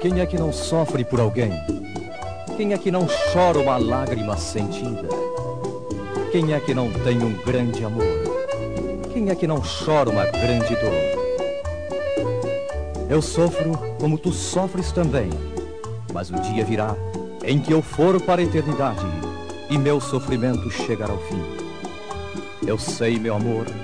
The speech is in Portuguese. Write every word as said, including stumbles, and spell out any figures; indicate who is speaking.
Speaker 1: Quem é que não sofre por alguém? Quem é que não chora uma lágrima sentida? Quem é que não tem um grande amor? Quem é que não chora uma grande dor? Eu sofro como tu sofres também, mas o dia virá em que eu for para a eternidade e meu sofrimento chegará ao fim. Eu sei, meu amor,